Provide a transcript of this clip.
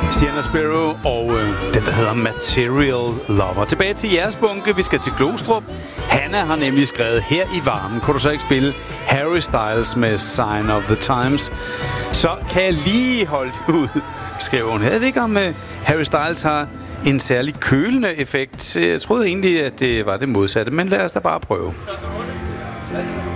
Sienna Sparrow og den, der hedder Material Lover. Tilbage til jeres bunke. Vi skal til Glostrup. Hanna har nemlig skrevet her i varmen. Kunne du så ikke spille Harry Styles med Sign of the Times? Så kan jeg lige holde det ud, skriver hun. Jeg ved ikke, om Harry Styles har en særlig kølende effekt. Jeg troede egentlig, at det var det modsatte, men lad os da bare prøve.